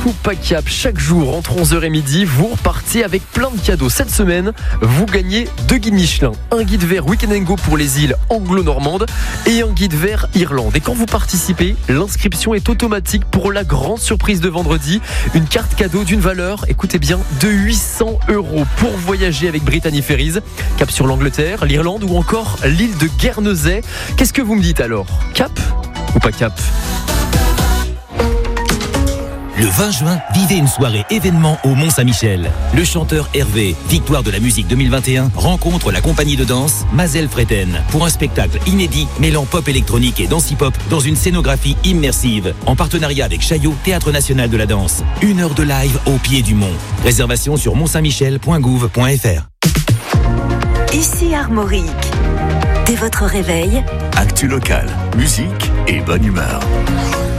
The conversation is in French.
ou pas cap, chaque jour entre 11h et midi, vous repartez avec plein de cadeaux. Cette semaine, vous gagnez 2 guides Michelin, un guide vert Weekend & Go pour les îles anglo-normandes et un guide vert Irlande. Et quand vous participez, l'inscription est automatique pour la grande surprise de vendredi, une carte cadeau d'une valeur, écoutez bien, de 800 € pour voyager avec Brittany Ferries, cap sur l'Angleterre, l'Irlande ou encore l'île de Guernesey. Qu'est-ce que vous me dites alors ? Cap ou pas cap ? Le 20 juin, vivez une soirée événement au Mont-Saint-Michel. Le chanteur Hervé, victoire de la musique 2021, rencontre la compagnie de danse Mazel Freten pour un spectacle inédit mêlant pop électronique et danse-hip-hop dans une scénographie immersive en partenariat avec Chaillot, Théâtre National de la Danse. 1 heure de live au pied du mont. Réservation sur montsaintmichel.gouv.fr. Ici Armorique. Dès votre réveil, Actu locale, musique et bonne humeur.